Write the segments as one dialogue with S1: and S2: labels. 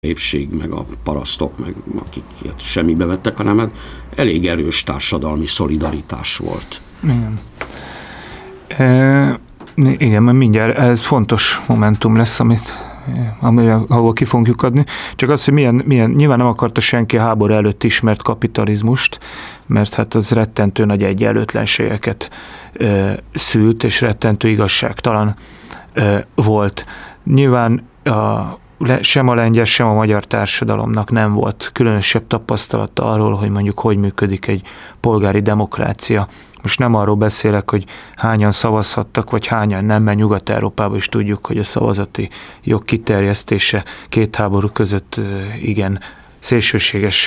S1: népség, meg a parasztok, meg akik semmibe vettek, hanem elég erős társadalmi szolidaritás volt.
S2: Igen. Igen, mert mindjárt ez fontos momentum lesz, ahol ki fogjuk adni. Csak az, hogy milyen, nyilván nem akarta senki a háború előtt ismert kapitalizmust, mert hát az rettentő nagy egyenlőtlenségeket szült, és rettentő igazságtalan volt. Nyilván sem a lengyel, sem a magyar társadalomnak nem volt különösebb tapasztalata arról, hogy mondjuk hogy működik egy polgári demokrácia. Most nem arról beszélek, hogy hányan szavazhattak, vagy hányan nem, mert Nyugat-Európában is tudjuk, hogy a szavazati jog kiterjesztése két háború között igen szélsőséges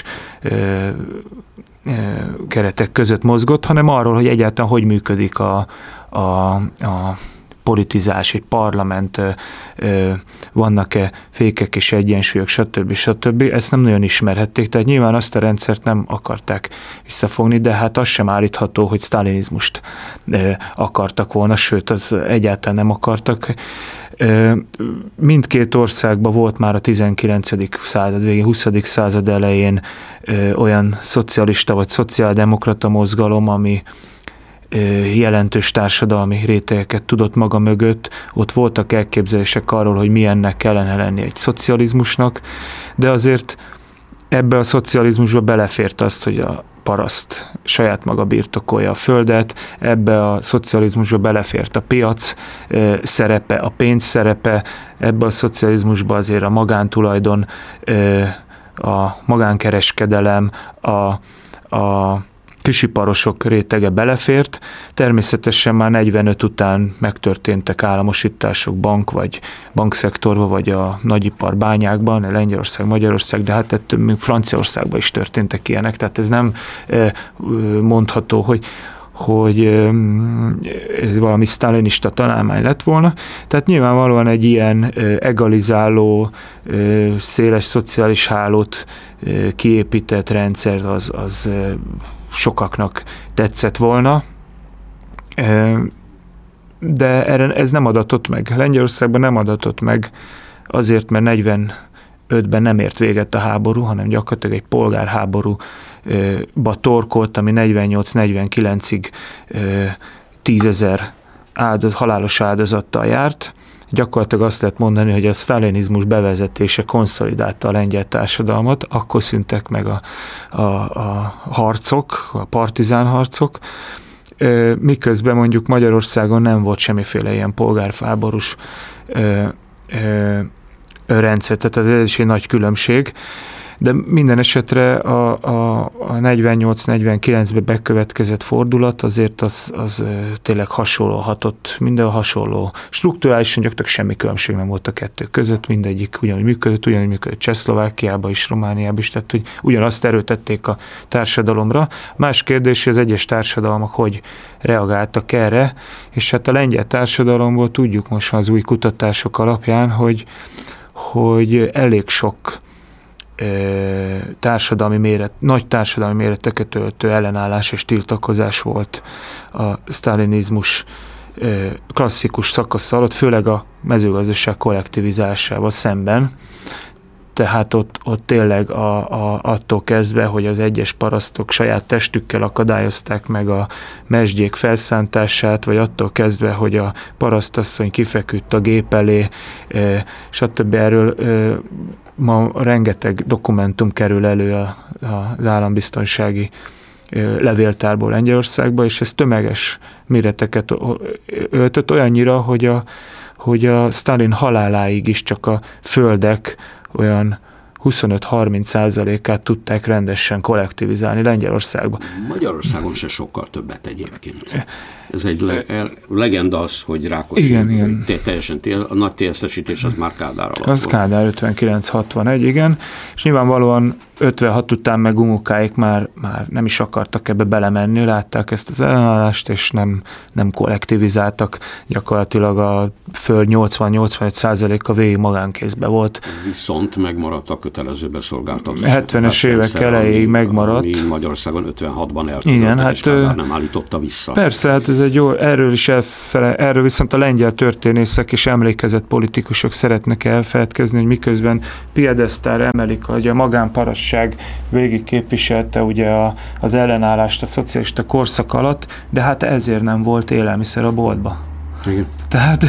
S2: keretek között mozgott, hanem arról, hogy egyáltalán hogy működik a politizás, egy parlament, vannak-e fékek és egyensúlyok, stb. Ezt nem nagyon ismerhették, tehát nyilván azt a rendszert nem akarták visszafogni, de hát az sem állítható, hogy sztálinizmust akartak volna, sőt, az egyáltalán nem akartak. Mindkét országban volt már a 19. század végén, 20. század elején olyan szocialista vagy szociáldemokrata mozgalom, ami jelentős társadalmi rétegeket tudott maga mögött. Ott voltak elképzelések arról, hogy milyennek kellene lenni egy szocializmusnak, de azért ebbe a szocializmusba belefért azt, hogy a paraszt saját maga birtokolja a földet, ebbe a szocializmusba belefért a piac szerepe, a pénz szerepe, ebbe a szocializmusba azért a magántulajdon, a magánkereskedelem, a kisiparosok rétege belefért. Természetesen már 45 után megtörténtek államosítások vagy bankszektorban, vagy a nagyipar bányákban, Lengyelország, Magyarország, de hát ettől még Franciaországban is történtek ilyenek, tehát ez nem mondható, hogy valami sztálinista találmány lett volna. Tehát nyilvánvalóan egy ilyen egalizáló, széles szociális hálót kiépített rendszer az sokaknak tetszett volna, de ez nem adatott meg. Lengyelországban nem adatott meg azért, mert 45-ben nem ért véget a háború, hanem gyakorlatilag egy polgárháborúba torkolt, ami 48-49-ig 10 000 halálos áldozattal járt. Gyakorlatilag azt lehet mondani, hogy a sztálinizmus bevezetése konszolidálta a lengyel társadalmat, akkor szűntek meg a harcok, a partizán harcok, miközben mondjuk Magyarországon nem volt semmiféle ilyen polgárháborús rendszer, tehát ez is egy nagy különbség. De minden esetre a 48-49-ben bekövetkezett fordulat azért az tényleg hasonlóhatott, minden hasonló. Strukturálisan gyakorlatilag semmi különbség nem volt a kettő között, mindegyik ugyanúgy működött Csehszlovákiában is, Romániában is, tehát hogy ugyanazt erőtették a társadalomra. Más kérdés, hogy az egyes társadalmak hogy reagáltak erre, és hát a lengyel társadalomból tudjuk most az új kutatások alapján, hogy elég sok nagy társadalmi méreteket öltő ellenállás és tiltakozás volt a sztálinizmus klasszikus szakasza alatt, főleg a mezőgazdaság kollektivizálásával szemben. Tehát ott tényleg attól kezdve, hogy az egyes parasztok saját testükkel akadályozták meg a mezsdjék felszántását, vagy attól kezdve, hogy a parasztasszony kifeküdt a gép elé, stb. Erről ma rengeteg dokumentum kerül elő az állambiztonsági levéltárból Lengyelországba, és ez tömeges méreteket öltött olyannyira, hogy a Sztálin haláláig is csak a földek olyan 25-30%-át tudták rendesen kollektivizálni Lengyelországban.
S1: Magyarországon se sokkal többet egyébként. Ez egy legenda az, hogy Rákosi
S2: igen.
S1: Teljesen a nagy tésztesítés az már Kádár alatt
S2: az volt. Kádár 59-61, igen. És nyilvánvalóan 56 után meg Umukáik már nem is akartak ebbe belemenni, látták ezt az ellenállást, és nem kollektivizáltak. Gyakorlatilag a föld 80-85%-a végig magánkézbe volt.
S1: Viszont megmaradt a kötelező beszolgáltatás.
S2: 70-es évek elejéig megmaradt.
S1: Ami Magyarországon 56-ban eltöröltek,
S2: igen, hát,
S1: és Kádár nem állította vissza.
S2: Persze, hát ez egy jó, erről viszont a lengyel történészek és emlékezett politikusok szeretnek elfeledkezni, hogy miközben piedesztára emelik, hogy a magánparasság végig képviselte ugye az ellenállást a szocialista korszak alatt, de hát ezért nem volt élelmiszer a boltba.
S1: Igen.
S2: Tehát,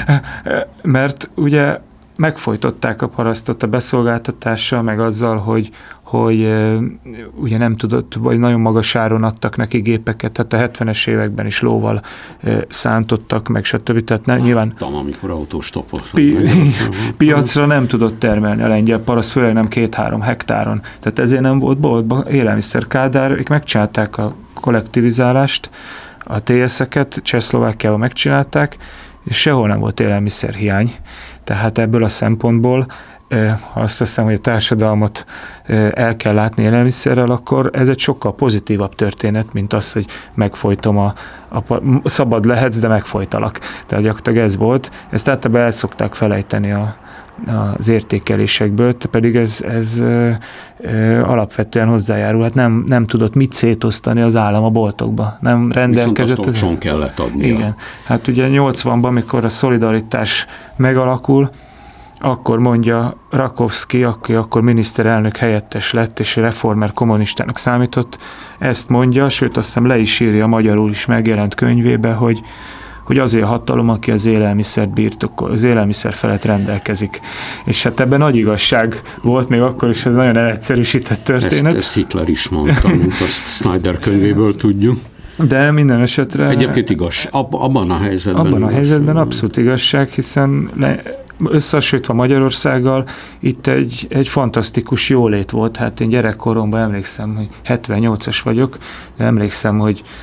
S2: mert ugye megfojtották a parasztot a beszolgáltatással, meg azzal, hogy ugye nem tudott, vagy nagyon magas áron adtak neki gépeket, tehát a 70-es években is lóval szántottak, meg stb. Tehát nyilván
S1: amikor autóstopoz.
S2: Piacra nem tudott termelni a lengyel paraszt, főleg nem 2-3 hektáron. Tehát ezért nem volt boltban élelmiszer. Kádárék megcsinálták a kollektivizálást, a TS-eket Csehszlovákiában megcsinálták, és sehol nem volt élelmiszerhiány. Tehát ebből a szempontból, ha azt veszem, hogy a társadalmat el kell látni élelmiszerrel, akkor ez egy sokkal pozitívabb történet, mint az, hogy megfojtom szabad lehetsz, de megfojtalak. Tehát gyakorlatilag ez volt. Ezt általában el szokták felejteni az értékelésekből, pedig ez alapvetően hozzájárul. Hát nem tudott mit szétosztani az állam a boltokba. Nem rendelkezett.
S1: Viszont azt olcsón kellett adnia.
S2: Igen. Hát ugye 80-ban, amikor a szolidaritás megalakul, akkor mondja Rakovszky, aki akkor miniszterelnök helyettes lett, és reformer kommunistának számított, ezt mondja, sőt azt hiszem le is írja, magyarul is megjelent könyvébe, hogy azért hatalom, aki az élelmiszert birtokol, az élelmiszer felett rendelkezik. És hát ebben nagy igazság volt, még akkor is ez nagyon egyszerűsített történet.
S1: Ezt Hitler is mondta, mint azt Snyder könyvéből tudjuk.
S2: De minden esetre...
S1: Egyébként igaz, abban a helyzetben...
S2: Abban a helyzetben abszolút igazság, hiszen összehasonlítva Magyarországgal itt egy fantasztikus jólét volt. Hát én gyerekkoromban emlékszem, hogy 78-as vagyok, de emlékszem,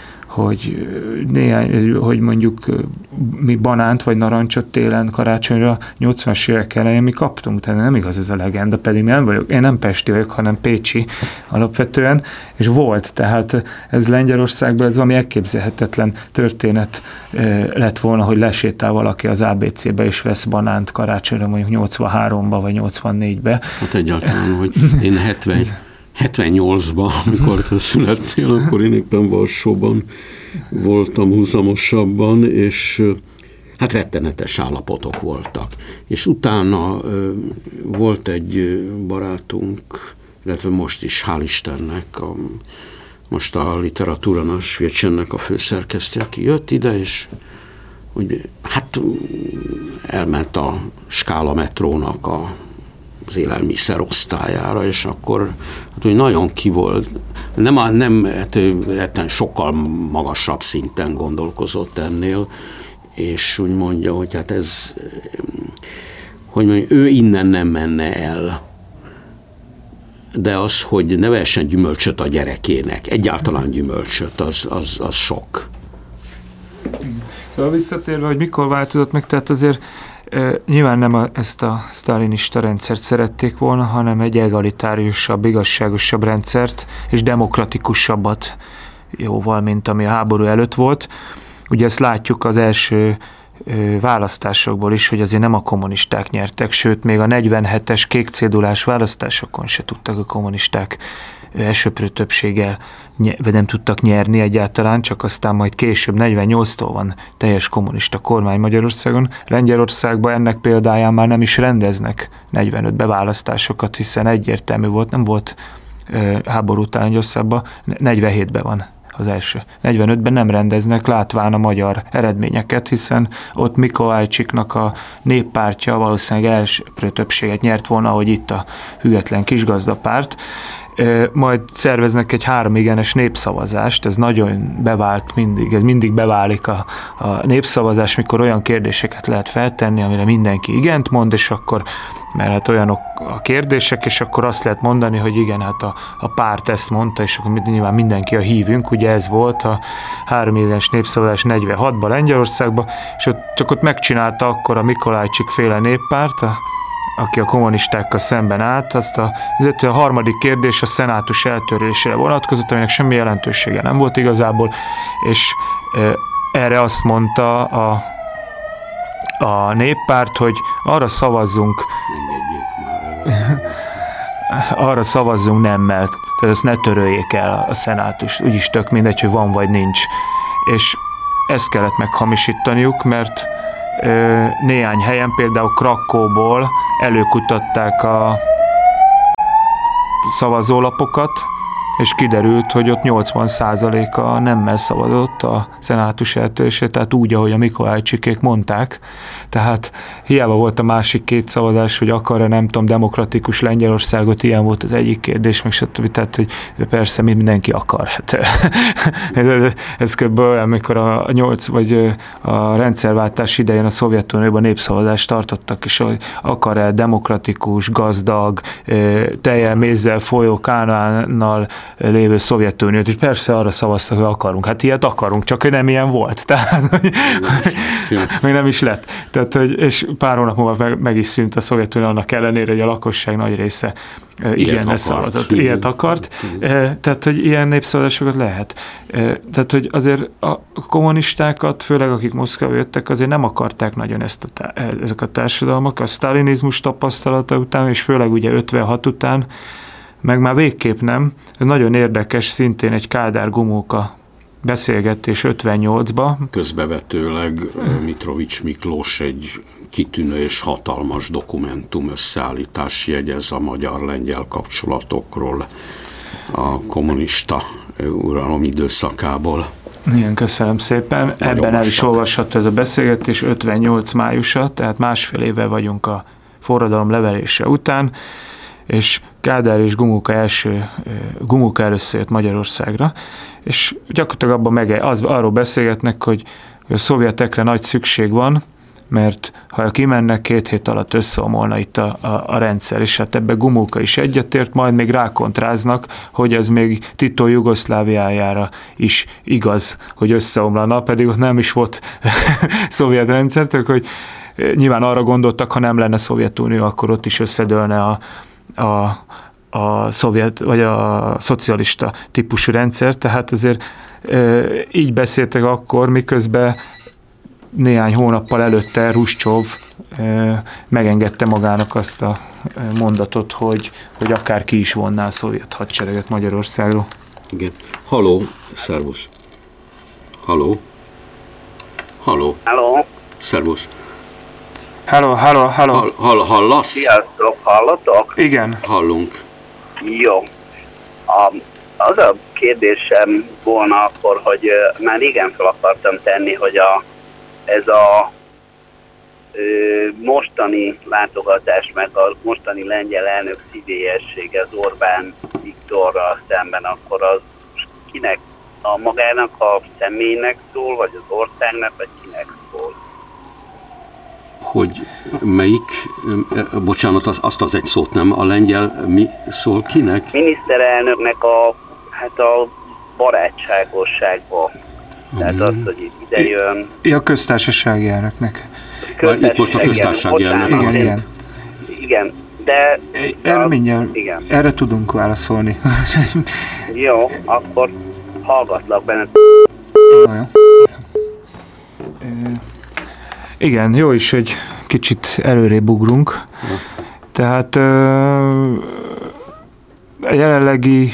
S2: hogy mondjuk mi banánt vagy narancsot télen karácsonyra 80-as évek elején mi kaptunk, tehát nem igaz ez a legenda, pedig én nem pesti vagyok, hanem pécsi alapvetően, és volt, tehát ez Lengyelországban ez valami elképzelhetetlen történet lett volna, hogy lesétál valaki az ABC-be és vesz banánt karácsonyra mondjuk 83-ba vagy 84-be.
S1: Hát egyáltalán, hogy én 78-ban, amikor te születtél, akkor én éppen Varsóban voltam húzamosabban, és hát rettenetes állapotok voltak. És utána volt egy barátunk, illetve most is, hál' Istennek, most a Literatúra na Sviecsennek a főszerkesztő, aki jött ide, és hogy hát elment a Skála metrónak az élelmiszer osztályára, és akkor hát, hogy nagyon ki volt, nem sokkal magasabb szinten gondolkozott ennél, és úgy mondja, hogy hát ez, hogy mondja, ő innen nem menne el, de az, hogy ne vessen gyümölcsöt a gyerekének, egyáltalán gyümölcsöt, az sok.
S2: Szóval visszatérve, hogy mikor változott meg, tehát azért nyilván nem ezt a sztálinista rendszert szerették volna, hanem egy egalitáriusabb, igazságosabb rendszert, és demokratikusabbat jóval, mint ami a háború előtt volt. Ugye ezt látjuk az első választásokból is, hogy azért nem a kommunisták nyertek, sőt, még a 47-es kék cédulás választásokon se tudtak a kommunisták elsöprő többséggel nem tudtak nyerni egyáltalán, csak aztán majd később 48-tól van teljes kommunista kormány Magyarországon. Lengyelországban ennek példáján már nem is rendeznek 45-be választásokat, hiszen egyértelmű volt, nem volt háború után Lengyelországban, 47-ben van az első. 45-ben nem rendeznek, látván a magyar eredményeket, hiszen ott Mikolájcsiknak a néppártja valószínűleg elsöprő többséget nyert volna, ahogy itt a független kisgazdapárt. Majd szerveznek egy 3 igenes népszavazást, ez nagyon bevált mindig, ez mindig beválik a népszavazás, mikor olyan kérdéseket lehet feltenni, amire mindenki igent mond, és akkor, mert hát olyanok a kérdések, és akkor azt lehet mondani, hogy igen, hát a párt ezt mondta, és akkor nyilván mindenki a hívünk, ugye ez volt a 3 igenes népszavazás 46-ban Lengyelországban, és csak ott megcsinálta akkor a Mikolájcsik féle néppárt, aki a kommunistákkal szemben állt, a harmadik kérdés a szenátus eltörlésére vonatkozott, aminek semmi jelentősége nem volt igazából, és erre azt mondta a néppárt, hogy arra szavazzunk, arra szavazzunk nemmel, tehát ezt ne töröljék el a szenátust, úgyis tök mindegy, hogy van vagy nincs. És ezt kellett meghamisítaniuk, mert néhány helyen, például Krakóból előkutatták a szavazólapokat, és kiderült, hogy ott 80%-a nemmel szavazott a szenátus eltörésére, tehát úgy, ahogy a Mikolájcsikék mondták. Tehát hiába volt a másik két szavazás, hogy akar-e, nem tudom, demokratikus Lengyelországot, ilyen volt az egyik kérdés, meg stb. Tehát, hogy persze mindenki akar. Hát, ez kb. Olyan, amikor a 8 vagy a rendszerváltás idején a Szovjetunióban népszavazást tartottak, és akar-e demokratikus, gazdag, tejjel, mézzel folyó Kánaánnal lévő Szovjetuniót, és persze arra szavaztak, hogy akarunk. Hát ilyet akarunk, csak hogy nem ilyen volt. Tehát, még nem is lett. Tehát, hogy, és pár hónap múlva meg is szűnt a Szovjetunió, annak ellenére, hogy a lakosság nagy része igen szavazott. Ilyet akart. Tehát, hogy ilyen népszavazásokat lehet. Tehát, hogy azért a kommunistákat, főleg akik Moszkvába jöttek, azért nem akarták nagyon ezek a társadalmak. A sztálinizmus tapasztalata után, és főleg ugye 56 után, meg már végképp nem. Ez nagyon érdekes, szintén egy Kádár Gomulka beszélgetés 58-ba.
S1: Közbevetőleg Mitrovics Miklós egy kitűnő és hatalmas dokumentum összeállítás jegyez a magyar-lengyel kapcsolatokról a kommunista uralom időszakából.
S2: Igen, köszönöm szépen. Nagyon ebben el is olvasható ez a beszélgetés, 58 májusa, tehát másfél éve vagyunk a forradalom leverése után, és Kádár és Gomulka először jött Magyarországra, és gyakorlatilag abban arról beszélgetnek, hogy a szovjetekre nagy szükség van, mert ha kimennek, 2 hét alatt összeomolna itt a rendszer, és hát ebbe Gomulka is egyetért, majd még rákontráznak, hogy ez még Tito Jugoszláviájára is igaz, hogy összeomlana, pedig ott nem is volt szovjet rendszer, tehát hogy nyilván arra gondoltak, ha nem lenne Szovjetunió, akkor ott is összedőlne a szovjet, vagy a szocialista típusú rendszer, tehát azért így beszéltek akkor, miközben néhány hónappal előtte Hruscsov megengedte magának azt a mondatot, hogy akár ki is vonná a szovjet hadsereget Magyarországról.
S1: Igen. Halló, szervusz. Halló. Halló.
S3: Halló.
S1: Szervusz.
S2: Halló.
S1: Hallasz?
S3: Sziasztok, hallatok?
S2: Igen.
S1: Hallunk.
S3: Jó. Az a kérdésem volna akkor, hogy már régen fel akartam tenni, hogy ez a mostani látogatás, meg a mostani lengyel elnök szívélyessége az Orbán Viktorral szemben, akkor az kinek, a magának, a személynek szól, vagy az országnak, vagy kinek szól?
S1: Hogy melyik, bocsánat, azt az egy szót nem, a lengyel mi szól kinek?
S3: Miniszterelnöknek a barátságosságba. Tehát az, hogy itt idejön.
S2: A köztársasági elnöknek.
S1: Itt most a köztársasági elnök.
S3: Igen, de...
S2: Erre mindjárt, igen. Erre tudunk válaszolni.
S3: Jó, akkor hallgatlak benne.
S2: Jó. Igen, jó is, hogy kicsit előrébb ugrunk. Tehát a jelenlegi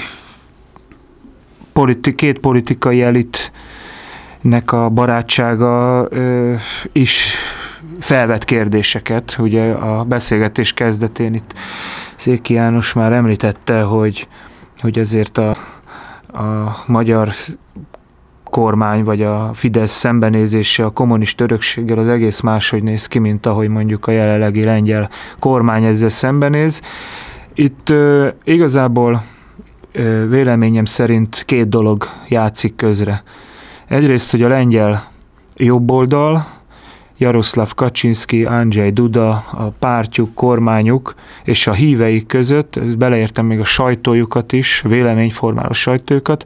S2: két politikai elitnek a barátsága is felvet kérdéseket. Ugye a beszélgetés kezdetén itt Széki János már említette, hogy ezért a magyar kormány, vagy a Fidesz szembenézése a kommunista örökséggel az egész máshogy néz ki, mint ahogy mondjuk a jelenlegi lengyel kormány ezzel szembenéz. Itt igazából véleményem szerint 2 dolog játszik közre. Egyrészt, hogy a lengyel jobboldal, Jaroszláv Kaczynszki, Andrzej Duda, a pártjuk, kormányuk és a híveik között, beleértem még a sajtójukat is, véleményformáló sajtójukat,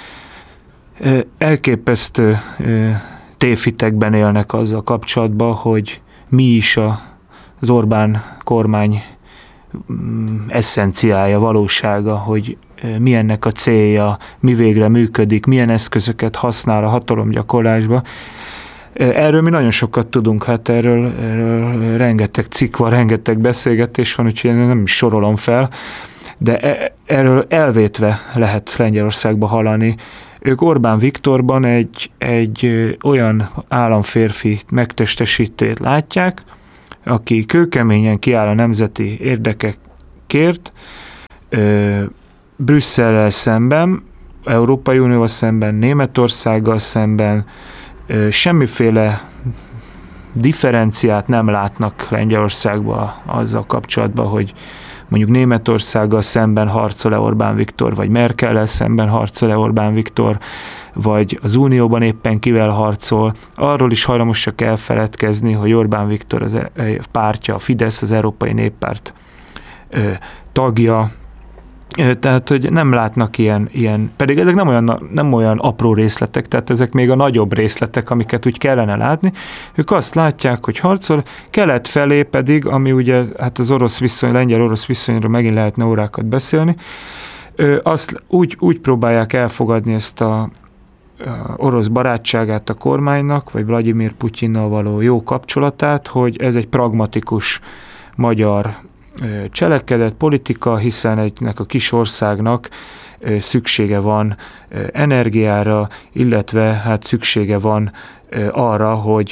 S2: elképesztő tévhitekben élnek azzal kapcsolatban, hogy mi is az Orbán kormány eszenciája, valósága, hogy mi ennek a célja, mi végre működik, milyen eszközöket használ a hatalomgyakorlásba. Erről mi nagyon sokat tudunk, hát erről rengeteg cikk van, rengeteg beszélgetés van, úgyhogy nem is sorolom fel. de erről elvétve lehet Lengyelországba hallani. Ők Orbán Viktorban egy olyan államférfi megtestesítőt látják, aki kőkeményen kiáll a nemzeti érdekekért, Brüsszellel szemben, Európai Unióval szemben, Németországgal szemben, semmiféle differenciát nem látnak Lengyelországban azzal kapcsolatban, hogy mondjuk Németországgal szemben harcol-e Orbán Viktor, vagy Merkellel szemben harcol-e Orbán Viktor, vagy az Unióban éppen kivel harcol. Arról is hajlamosak elfeledkezni, hogy Orbán Viktor az pártja, a Fidesz, az Európai Néppárt tagja, tehát, hogy nem látnak ilyen, pedig ezek nem olyan apró részletek, tehát ezek még a nagyobb részletek, amiket úgy kellene látni. Ők azt látják, hogy harcol, kelet felé pedig, ami ugye, hát az lengyel-orosz viszonyról megint lehetne órákat beszélni, azt úgy próbálják elfogadni ezt a orosz barátságát a kormánynak, vagy Vladimir Putyinnal való jó kapcsolatát, hogy ez egy pragmatikus magyar cselekedet, politika, hiszen egynek a kis országnak szüksége van energiára, illetve hát szüksége van arra,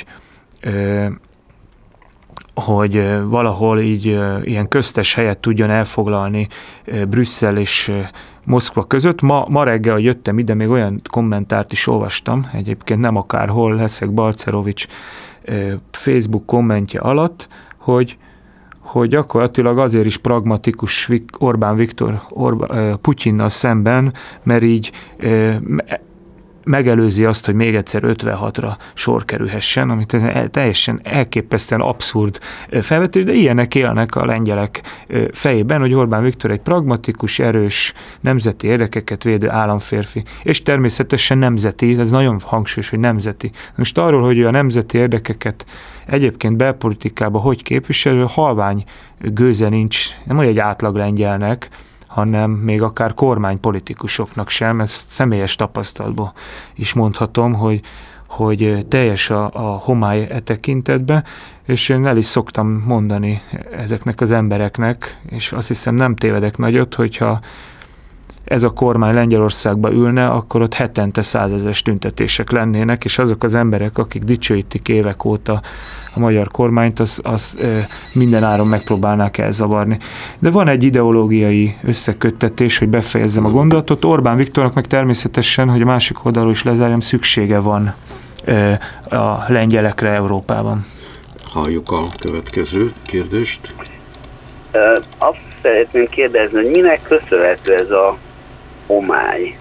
S2: hogy valahol így ilyen köztes helyet tudjon elfoglalni Brüsszel és Moszkva között. Ma reggel, hogy jöttem ide, még olyan kommentárt is olvastam, egyébként nem akárhol, Leszek Balcerovics Facebook kommentje alatt, hogy gyakorlatilag azért is pragmatikus Orbán Viktor Putyinnal szemben, mert így megelőzi azt, hogy még egyszer 56-ra sor kerülhessen, amit teljesen elképesztően abszurd felvetés, de ilyenek élnek a lengyelek fejében, hogy Orbán Viktor egy pragmatikus, erős, nemzeti érdekeket védő államférfi, és természetesen nemzeti, ez nagyon hangsúlyos, hogy nemzeti. Most arról, hogy ő a nemzeti érdekeket egyébként belpolitikában hogy képviselő, halvány gőze nincs, nem olyan egy átlag lengyelnek, hanem még akár kormánypolitikusoknak sem, ezt személyes tapasztalatból is mondhatom, hogy teljes a homály e tekintetben, és én el is szoktam mondani ezeknek az embereknek, és azt hiszem nem tévedek nagyot, hogyha ez a kormány Lengyelországba ülne, akkor ott hetente 100 000 tüntetések lennének, és azok az emberek, akik dicsőítik évek óta a magyar kormányt, az minden áron megpróbálnák elzavarni. De van egy ideológiai összeköttetés, hogy befejezzem a gondolatot. Orbán Viktornak meg természetesen, hogy a másik oldalról is lezárjam, szüksége van a lengyelekre Európában.
S1: Halljuk a következő kérdést.
S3: Azt szeretném kérdezni, hogy minek köszönhető ez a homály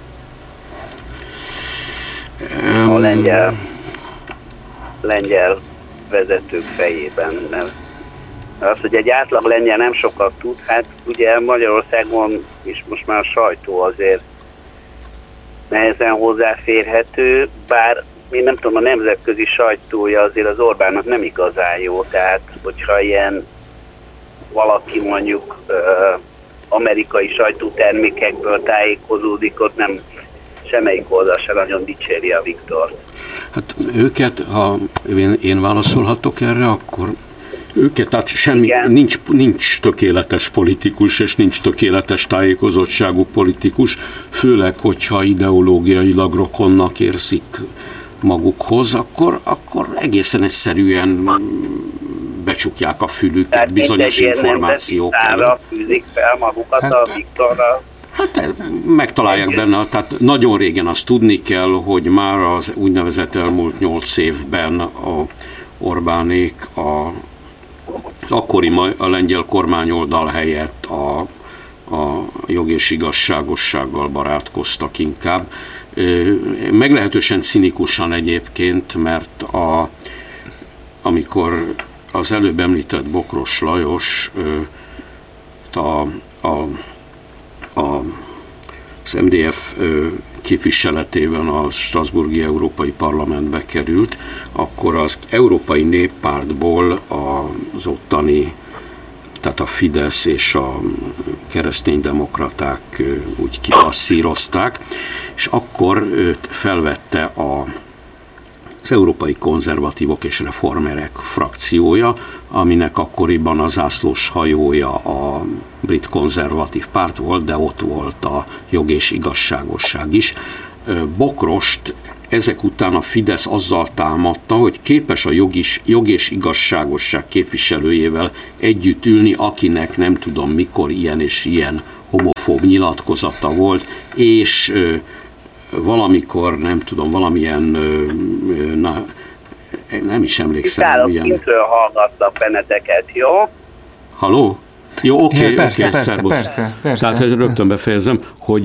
S3: a lengyel vezetők fejében. Az, hogy egy átlag lengyel nem sokat tud, hát ugye Magyarországon is most már a sajtó azért nehezen hozzáférhető, bár én nem tudom, a nemzetközi sajtója azért az Orbánnak nem igazán jó, tehát hogyha ilyen valaki mondjuk amerikai sajtótermékekből tájékozódik, ott nem semmelyik oldal se nagyon dicséri a Viktort.
S1: Hát őket, ha én válaszolhatok erre, akkor őket, tehát semmi, nincs tökéletes politikus, és nincs tökéletes tájékozottságú politikus, főleg, hogyha ideológiailag rokonnak érzik magukhoz, akkor egészen egyszerűen becsukják a fülüket tehát bizonyos információk előtt.
S3: Fűzik fel magukat a Viktorra.
S1: Hát megtalálják benne, tehát nagyon régen azt tudni kell, hogy már az úgynevezett elmúlt 8 évben a Orbánék akkori a lengyel kormányoldal helyett a jog és igazságossággal barátkoztak inkább. Meglehetősen cinikusan egyébként, mert amikor az előbb említett Bokros Lajos az MDF képviseletében a Strasbourgi Európai Parlamentbe került, akkor az Európai Néppártból az ottani, tehát a Fidesz és a kereszténydemokraták úgy kipasszírozták, és akkor őt felvette az Európai Konzervatívok és Reformerek frakciója, aminek akkoriban a zászlós hajója a brit konzervatív párt volt, de ott volt a Jog és Igazságosság is. Bokrost ezek után a Fidesz azzal támadta, hogy képes a jog és igazságosság képviselőjével együtt ülni, akinek nem tudom mikor ilyen és ilyen homofób nyilatkozata volt, és valamikor, nem tudom, valamilyen, nem is emlékszem.
S3: Itt kintről hallgatnak benneteket, jó?
S1: Halló? Jó, oké,
S2: persze.
S1: Tehát rögtön befejezem,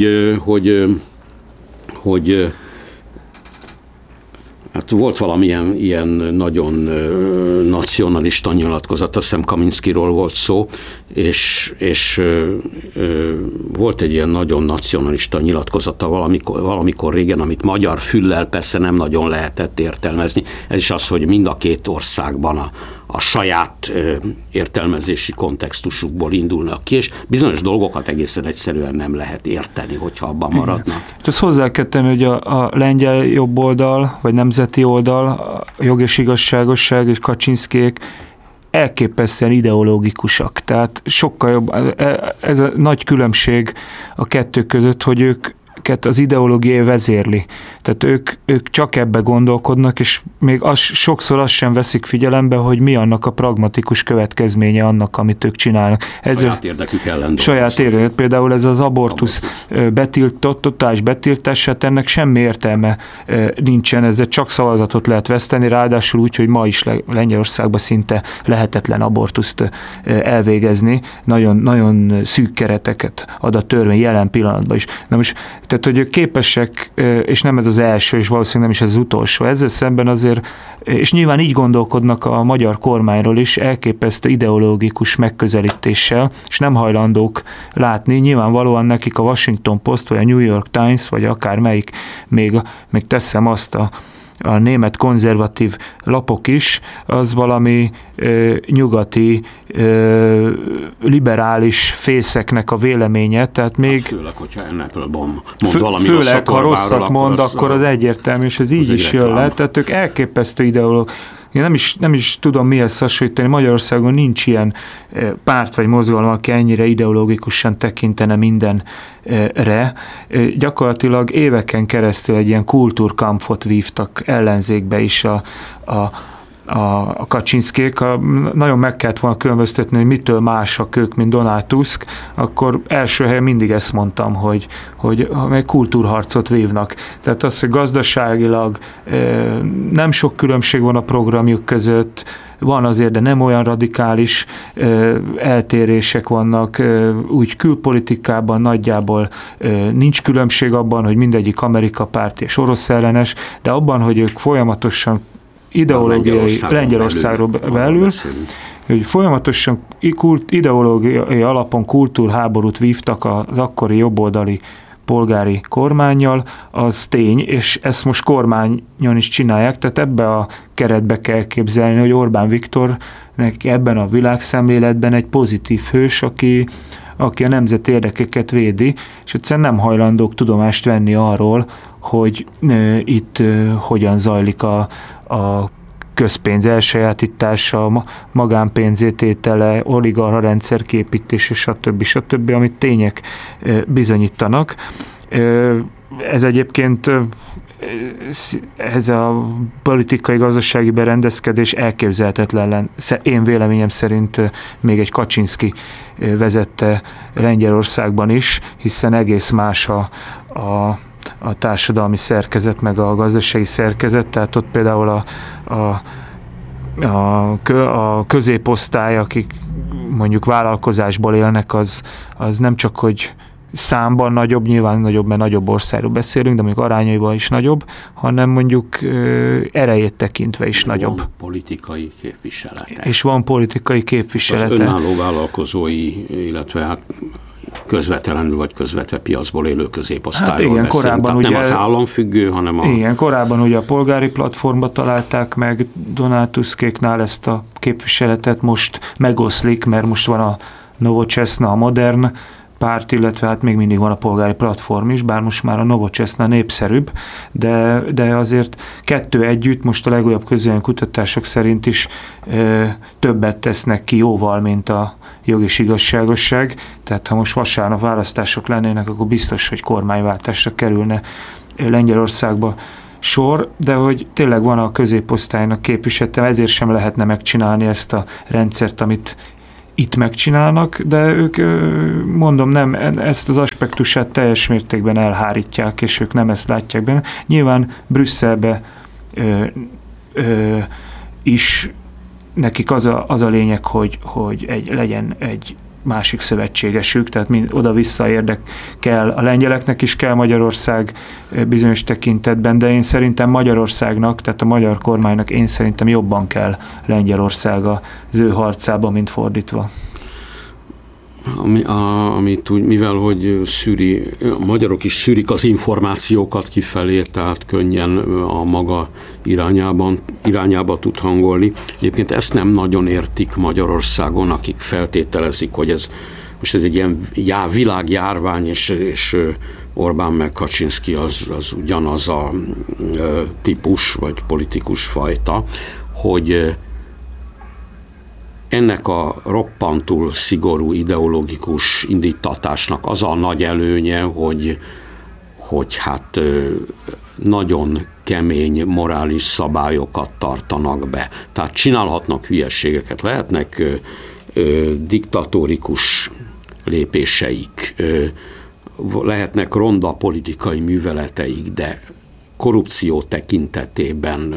S1: hogy hát volt valamilyen ilyen nagyon nacionalista nyilatkozat, azt hiszem Kaminskiról volt szó, és volt egy ilyen nagyon nacionalista nyilatkozata valamikor régen, amit magyar füllel persze nem nagyon lehetett értelmezni. Ez is az, hogy mind a két országban a saját értelmezési kontextusukból indulnak ki, és bizonyos dolgokat egészen egyszerűen nem lehet érteni, hogyha abban maradnak.
S2: Ezt hozzá kell tenni, hogy a lengyel jobboldal, vagy nemzeti oldal, a Jog és Igazságosság és Kaczynszkék elképesztően ideológikusak. Tehát sokkal jobb, ez a nagy különbség a kettő között, hogy őket az ideológia vezérli. Tehát ők csak ebbe gondolkodnak, és még sokszor azt sem veszik figyelembe, hogy mi annak a pragmatikus következménye annak, amit ők csinálnak.
S1: Saját érdekük ellen.
S2: Saját érdekük. Például ez az abortusz totális betiltását, ennek semmi értelme nincsen, ezzel csak szavazatot lehet veszteni, ráadásul úgy, hogy ma is Lengyelországban szinte lehetetlen abortuszt elvégezni, nagyon, nagyon szűk kereteket ad a törvény jelen pillanatban is. Na most, tehát, hogy ők képesek, és nem ez az első, és valószínűleg nem is ez az utolsó. Ezzel szemben azért, és nyilván így gondolkodnak a magyar kormányról is, elképesztő ideológikus megközelítéssel, és nem hajlandók látni. Nyilvánvalóan nekik a Washington Post, vagy a New York Times, vagy akármelyik, még teszem azt a német konzervatív lapok is, az valami nyugati liberális fészeknek a véleménye, tehát még...
S1: Főleg, hogyha ennek mond valami
S2: főleg, ha rosszat mond, akkor az egyértelmű, és ez így is jön le, tehát ők elképesztő ideológ. Én nem is tudom mihez hasonlítani. Magyarországon nincs ilyen párt vagy mozgalom, aki ennyire ideológikusan tekintene mindenre. Gyakorlatilag éveken keresztül egy ilyen kultúrkampfot vívtak ellenzékbe is a Kaczynszkék. Nagyon meg kellett volna különböztetni, hogy mitől másak ők, mint Donald Tusk, akkor első helyen mindig ezt mondtam, hogy egy kultúrharcot vívnak. Tehát az, hogy gazdaságilag nem sok különbség van a programjuk között, van azért, de nem olyan radikális eltérések vannak, úgy külpolitikában nagyjából nincs különbség abban, hogy mindegyik Amerika párti és orosz ellenes, de abban, hogy ők folyamatosan ideológiai Lengyelországról belül, hogy folyamatosan ideológiai alapon kultúrháborút vívtak az akkori jobboldali polgári kormánnyal, az tény, és ezt most kormányon is csinálják, tehát ebbe a keretbe kell képzelni, hogy Orbán Viktor ebben a világszemléletben egy pozitív hős, aki a nemzeti érdekeket védi, és egyszerűen nem hajlandók tudomást venni arról, hogy itt hogyan zajlik a közpénz elsajátítása, magánpénzététele, oligarcha rendszer képítése, stb., amit tények bizonyítanak. Ez egyébként ez a politikai-gazdasági berendezkedés elképzelhetetlen. Én véleményem szerint még egy Kaczynszki vezette Lengyelországban is, hiszen egész más a társadalmi szerkezet, meg a gazdasági szerkezet, tehát ott például a középosztály, akik mondjuk vállalkozásból élnek, az nem csak, hogy számban nagyobb, nyilván nagyobb, mert nagyobb országról beszélünk, de mondjuk arányaiban is nagyobb, hanem mondjuk erejét tekintve is nagyobb.
S1: Van politikai képviselete.
S2: És van politikai képviselete.
S1: Az önálló vállalkozói, illetve hát közvetlenül vagy közvetve piacból élő középosztályról
S2: igen,
S1: beszélünk. Tehát nem az államfüggő, hanem a...
S2: Igen, korábban ugye a polgári platformba találták meg Donald Tuskéknál ezt a képviseletet, most megoszlik, mert most van a Nowoczesna, a modern párt, illetve hát még mindig van a polgári platform is, bár most már a Nowoczesna népszerűbb, de azért kettő együtt most a legújabb közvéleménykutatások szerint is többet tesznek ki jóval, mint a jog és igazságosság. Tehát ha most vasárnap választások lennének, akkor biztos, hogy kormányváltásra kerülne Lengyelországba sor, de hogy tényleg van a középosztálynak képviselete, ezért sem lehetne megcsinálni ezt a rendszert, amit itt megcsinálnak, de ők, mondom, nem, ezt az aspektusát teljes mértékben elhárítják, és ők nem ezt látják benne. Nyilván Brüsszelbe is nekik az a lényeg, hogy legyen egy másik szövetségesük, tehát oda-vissza érdekel, a lengyeleknek is kell Magyarország bizonyos tekintetben, de én szerintem Magyarországnak, tehát a magyar kormánynak én szerintem jobban kell Lengyelország az ő harcába, mint fordítva.
S1: Amit úgy, mivel hogy a magyarok is szűrik az információkat kifelé, tehát könnyen a maga irányába tud hangolni. Egyébként ezt nem nagyon értik Magyarországon, akik feltételezik, hogy ez egy ilyen világjárvány, és Orbán meg Kaczynszki az ugyanaz a típus, vagy politikus fajta, hogy ennek a roppantul szigorú ideológikus indítatásnak az a nagy előnye, hogy hát nagyon kemény morális szabályokat tartanak be. Tehát csinálhatnak hülyeségeket, lehetnek diktatórikus lépéseik, lehetnek ronda politikai műveleteik, de korrupció tekintetében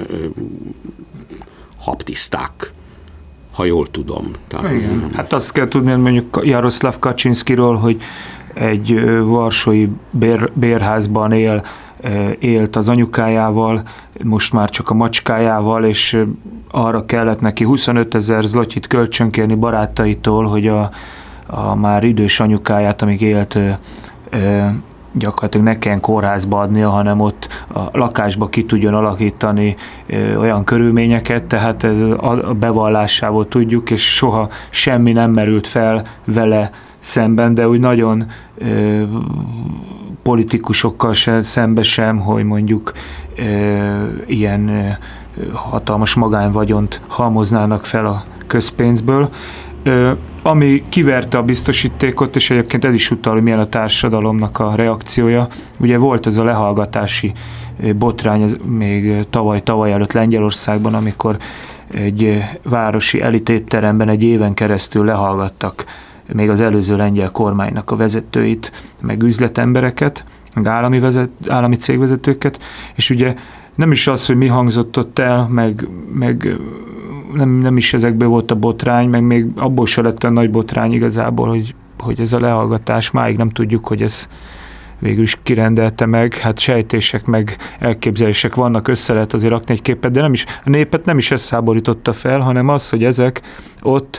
S1: habtiszták, ha jól tudom.
S2: Igen. Hát azt kell tudni, hogy mondjuk Jaroszláv Kaczynszkiról, hogy egy varsói bérházban élt az anyukájával, most már csak a macskájával, és arra kellett neki 25 000 zlotyit kölcsönkérni barátaitól, hogy a már idős anyukáját, amíg élt, gyakorlatilag ne kelljen kórházba adnia, hanem ott a lakásba ki tudjon alakítani olyan körülményeket, tehát a bevallásából tudjuk, és soha semmi nem merült fel vele szemben, de úgy nagyon politikusokkal szembe sem, hogy mondjuk ilyen hatalmas magánvagyont halmoznának fel a közpénzből. Ami kiverte a biztosítékot, és egyébként ez is utal, hogy milyen a társadalomnak a reakciója. Ugye volt ez a lehallgatási botrány ez még tavaly előtt Lengyelországban, amikor egy városi elitétteremben egy éven keresztül lehallgattak még az előző lengyel kormánynak a vezetőit, meg üzletembereket, meg állami cégvezetőket, és ugye nem is az, hogy mi hangzott ott el, meg nem is ezekből volt a botrány, meg még abból se lett a nagy botrány igazából, hogy ez a lehallgatás, máig nem tudjuk, hogy ez végül is kirendelte meg, hát sejtések meg elképzelések vannak, össze lehet azért rakni egy képet, de nem is, a népet nem is ezt száborította fel, hanem az, hogy ezek ott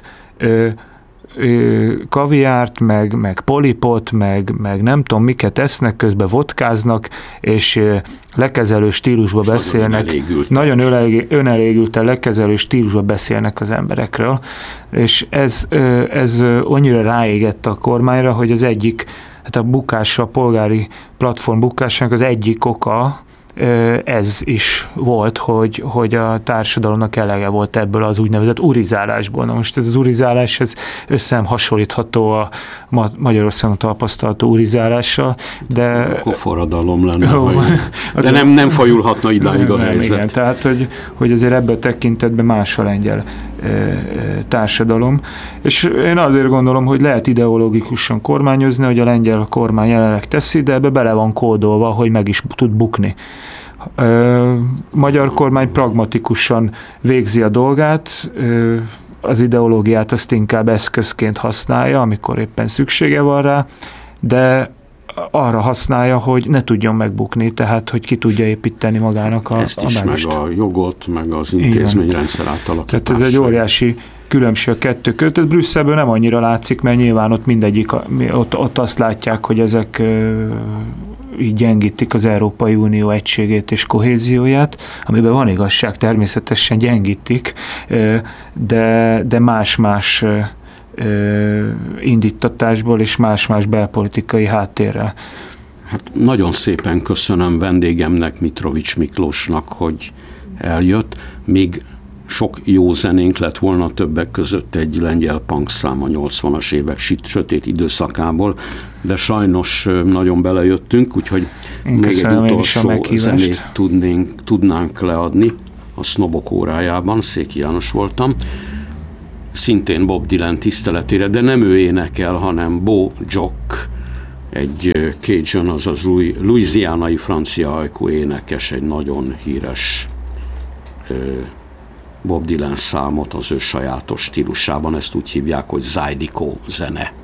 S2: kaviárt, meg polipot, meg nem tudom miket esznek, közben vodkáznak, és lekezelő stílusba beszélnek. Nagyon önelégülten lekezelő stílusba beszélnek az emberekről, és ez annyira ráégett a kormányra, hogy az egyik, hát a bukása, a polgári platform bukásának az egyik oka, ez is volt, hogy a társadalomnak elege volt ebből az úgynevezett urizálásból. Na most ez az urizálás, ez összehasonlítható a Magyarországon tapasztalható urizálással, de...
S1: Akkor forradalom lenne, de nem fajulhatna idáig a helyzet.
S2: Igen, tehát, hogy azért ebből tekintetben más a lengyel társadalom. És én azért gondolom, hogy lehet ideológikusan kormányozni, hogy a lengyel kormány jelenleg teszi, de ebbe bele van kódolva, hogy meg is tud bukni. Magyar kormány pragmatikusan végzi a dolgát, az ideológiát azt inkább eszközként használja, amikor éppen szüksége van rá, de arra használja, hogy ne tudjon megbukni, tehát hogy ki tudja építeni magának a
S1: ezt is, meg a jogot, meg az intézményrendszer átalakítása.
S2: Tehát ez egy óriási különbség a kettő között. Brüsszelből nem annyira látszik, mert nyilván ott mindegyik, ott azt látják, hogy ezek így gyengítik az Európai Unió egységét és kohézióját, amiben van igazság, természetesen gyengítik, de más-más indítatásból és más-más belpolitikai háttérrel.
S1: Hát nagyon szépen köszönöm vendégemnek, Mitrovics Miklósnak, hogy eljött. Még sok jó zenénk lett volna, többek között egy lengyel punk szám a 80-as évek sötét időszakából, de sajnos nagyon belejöttünk, úgyhogy még egy utolsó zenét tudnánk leadni. A Sznobok órájában, Széki János voltam, szintén Bob Dylan tiszteletére, de nem ő énekel, hanem Bo Jock, egy Cajun, azaz louisianai francia ajkú énekes, egy nagyon híres Bob Dylan számot az ő sajátos stílusában, ezt úgy hívják, hogy Zydeco zene.